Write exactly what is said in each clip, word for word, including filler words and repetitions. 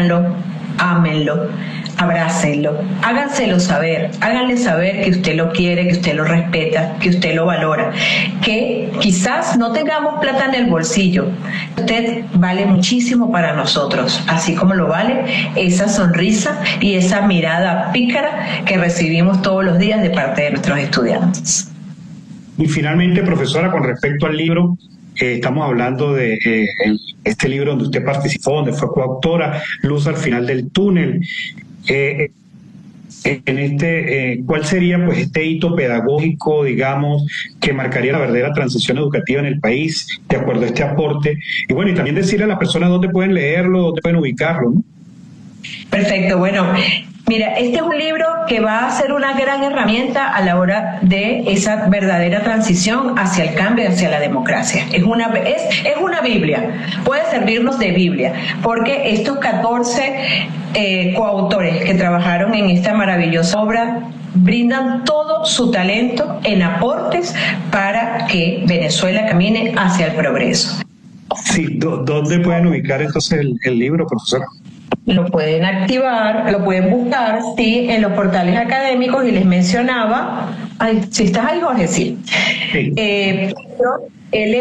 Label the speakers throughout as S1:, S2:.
S1: quiéranlo, ámenlo, abrácenlo, háganselo saber, háganle saber que usted lo quiere, que usted lo respeta, que usted lo valora, que quizás no tengamos plata en el bolsillo, usted vale muchísimo para nosotros, así como lo vale esa sonrisa y esa mirada pícara que recibimos todos los días de parte de nuestros estudiantes.
S2: Y finalmente, profesora, con respecto al libro, Eh, estamos hablando de eh, el, este libro donde usted participó, donde fue coautora, Luz al final del túnel. Eh, eh, en este, eh, ¿cuál sería pues este hito pedagógico, digamos, que marcaría la verdadera transición educativa en el país, de acuerdo a este aporte? Y bueno, y también decirle a las personas dónde pueden leerlo, dónde pueden ubicarlo, ¿no?
S1: Perfecto, bueno. Mira, este es un libro que va a ser una gran herramienta a la hora de esa verdadera transición hacia el cambio, hacia la democracia. Es una, es, es una Biblia, puede servirnos de Biblia, porque estos catorce eh, coautores que trabajaron en esta maravillosa obra brindan todo su talento en aportes para que Venezuela camine hacia el progreso.
S2: Sí, ¿dónde pueden ubicar entonces el, el libro, profesora?
S1: Lo pueden activar, lo pueden buscar, sí, en los portales académicos, y les mencionaba, ay, si estás ahí, Jorge, sí, sí. Eh, L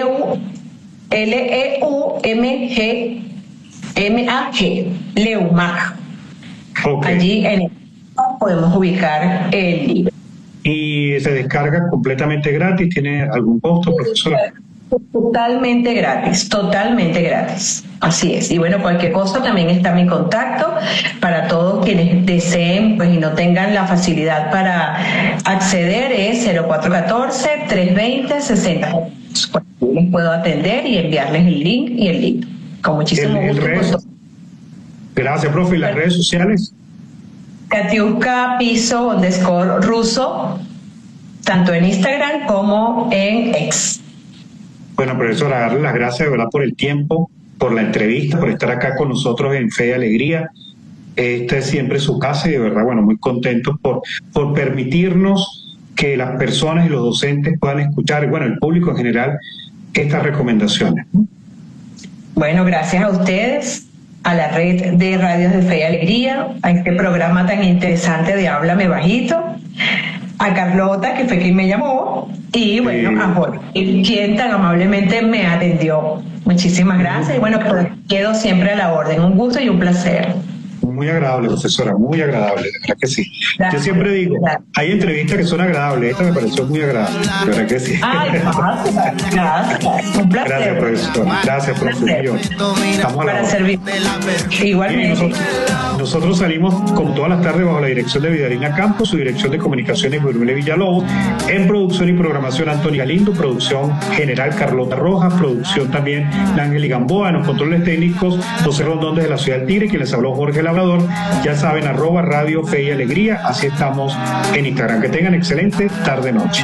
S1: E U M G M A G, Leumag. Okay. Allí en el podemos ubicar el libro.
S2: ¿Y se descarga completamente gratis? ¿Tiene algún costo, profesora?
S1: Totalmente gratis, totalmente gratis. Así es. Y bueno, cualquier cosa también está mi contacto para todos quienes deseen pues y no tengan la facilidad para acceder. Es cero cuatro uno cuatro, tres dos cero, seis cero. Les puedo atender y enviarles el link y el link. Con muchísimo el, gusto. El redes,
S2: gracias, profe. ¿Y las redes sociales?
S1: Katiuska Piso underscore ruso, tanto en Instagram como en X.
S2: Bueno, profesora, darle las gracias de verdad por el tiempo, por la entrevista, por estar acá con nosotros en Fe y Alegría. Esta es siempre su casa y de verdad, bueno, muy contentos por, por permitirnos que las personas y los docentes puedan escuchar, y bueno, el público en general, estas recomendaciones.
S1: Bueno, gracias a ustedes, a la red de radios de Fe y Alegría, a este programa tan interesante de Háblame Bajito, a Carlota, que fue quien me llamó, y bueno, sí. a Jorge, quien tan amablemente me atendió. Muchísimas gracias, y bueno, pues quedo siempre a la orden. Un gusto y un placer.
S2: Muy agradable, profesora, muy agradable, de verdad que sí. Gracias. Yo siempre digo, gracias. Hay entrevistas que son agradables, esta me pareció muy agradable, de verdad que sí.
S1: Ay, gracias, gracias. Un placer.
S2: Gracias, profesora, gracias, profesor. Estamos a la
S1: Para servir. Igualmente.
S2: Nosotros, nosotros salimos como todas las tardes bajo la dirección de Vidalina Campos, su dirección de comunicaciones Guillermo Villalobos, en producción y programación Antonio Galindo, producción general Carlota Rojas, producción también Ángel y Gamboa, en los controles técnicos José Rondón desde la ciudad del Tigre, quien les habló Jorge Labrador. Ya saben, arroba Radio Fe y Alegría, así estamos en Instagram. Que tengan excelente tarde-noche.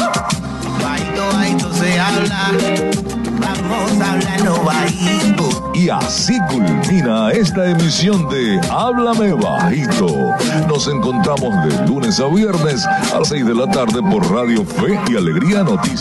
S3: Y así culmina esta emisión de Háblame Bajito. Nos encontramos de lunes a viernes a las seis de la tarde por Radio Fe y Alegría Noticias.